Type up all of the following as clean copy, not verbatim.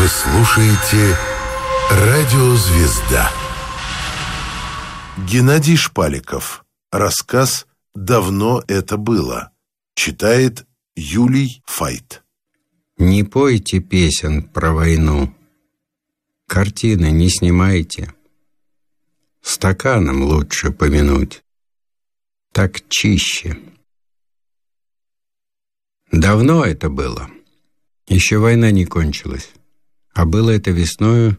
Вы слушаете «Радио Звезда». Геннадий Шпаликов. Рассказ «Давно это было». Читает Юлий Файт. Не пойте песен про войну. Картины не снимайте. Стаканом лучше помянуть. Так чище. Давно это было. Еще война не кончилась. А было это весною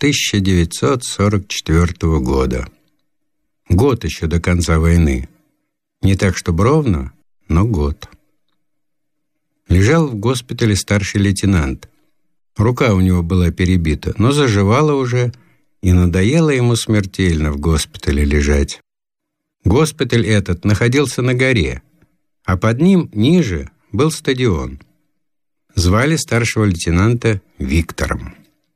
1944 года. Год еще до конца войны. Не так, чтобы ровно, но год. Лежал в госпитале старший лейтенант. Рука у него была перебита, но заживала уже, и надоело ему смертельно в госпитале лежать. Госпиталь этот находился на горе, а под ним, ниже, был стадион. Звали старшего лейтенанта Виктором.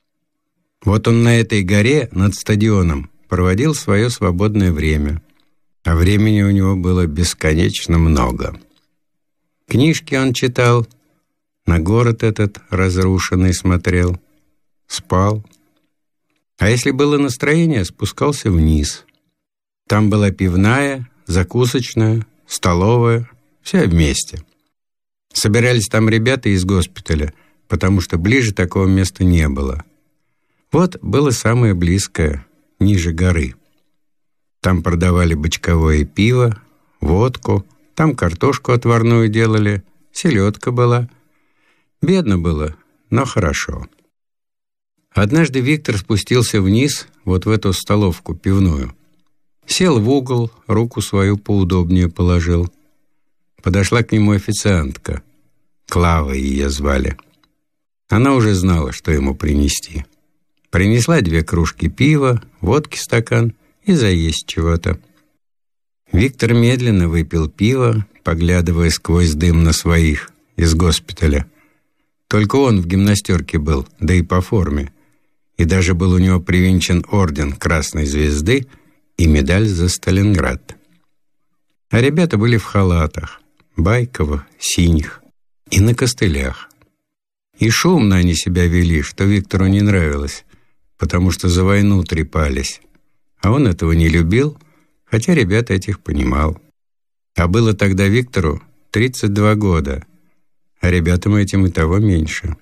Вот он на этой горе над стадионом проводил свое свободное время, а времени у него было бесконечно много. Книжки он читал, на город этот разрушенный смотрел, спал. А если было настроение, спускался вниз. Там была пивная, закусочная, столовая, все вместе. Собирались там ребята из госпиталя, потому что ближе такого места не было. Вот было самое близкое, ниже горы. Там продавали бочковое пиво, водку, там картошку отварную делали, селедка была. Бедно было, но хорошо. Однажды Виктор спустился вниз, вот в эту столовку пивную. Сел в угол, руку свою поудобнее положил. Подошла к нему официантка. Клава ее звали. Она уже знала, что ему принести. Принесла 2 кружки пива, водки стакан и заесть чего-то. Виктор медленно выпил пиво, поглядывая сквозь дым на своих из госпиталя. Только он в гимнастерке был, да и по форме. И даже был у него привинчен орден Красной Звезды и медаль за Сталинград. А ребята были в халатах, байковых, синих, и на костылях. И шумно они себя вели, что Виктору не нравилось, потому что за войну трепались. А он этого не любил, хотя ребят этих понимал. А было тогда Виктору 32 года, а ребятам этим и того меньше.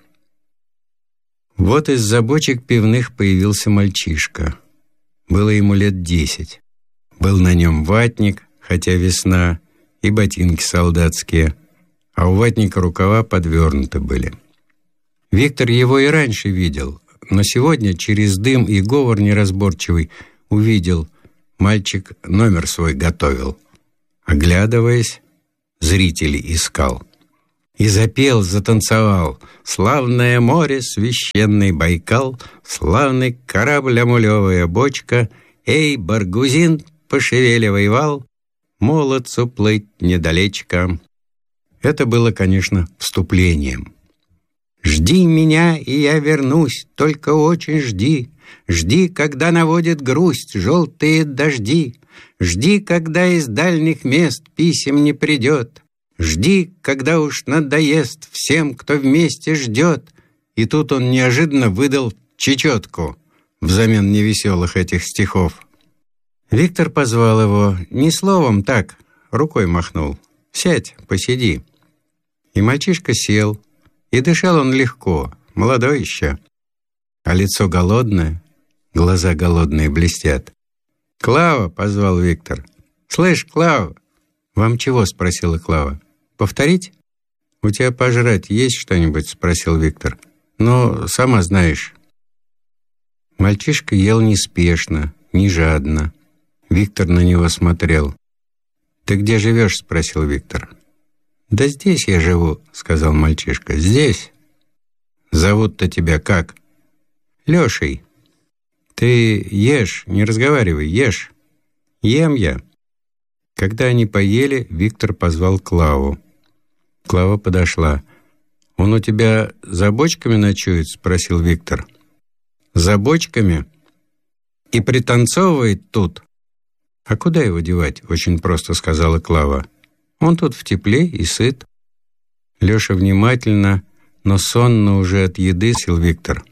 Вот из-за бочек пивных появился мальчишка. Было ему лет 10. Был на нем ватник, хотя весна, и ботинки солдатские, а у ватника рукава подвернуты были. Виктор его и раньше видел, но сегодня через дым и говор неразборчивый увидел, мальчик номер свой готовил. Оглядываясь, зрителей искал. И запел, затанцевал: «Славное море, священный Байкал, славный корабль, амулевая бочка, эй, Баргузин, пошевеливай вал, молодцу плыть недалечко». Это было, конечно, вступлением. «Жди меня, и я вернусь, только очень жди. Жди, когда наводит грусть желтые дожди. Жди, когда из дальних мест писем не придет. Жди, когда уж надоест всем, кто вместе ждет». И тут он неожиданно выдал чечетку взамен невеселых этих стихов. Виктор позвал его, не словом так, рукой махнул: «Сядь, посиди». И мальчишка сел, и дышал он легко, молодой еще, а лицо голодное, глаза голодные блестят. «Клава!» — позвал Виктор. «Слышь, Клава!» «Вам чего?» — спросила Клава. «Повторить?» «У тебя пожрать есть что-нибудь?» — спросил Виктор. «Ну, сама знаешь». Мальчишка ел неспешно, не жадно. Виктор на него смотрел. «Ты где живешь?» — спросил Виктор. «Да здесь я живу», — сказал мальчишка. «Здесь». «Зовут-то тебя как?» «Лешей». «Ты ешь, не разговаривай, ешь». «Ем я». Когда они поели, Виктор позвал Клаву. Клава подошла. «Он у тебя за бочками ночует?» — спросил Виктор. «За бочками? И пританцовывает тут?» «А куда его девать?» — очень просто сказала Клава. «Он тут в тепле и сыт». Леша внимательно, но сонно уже от еды сел Виктор.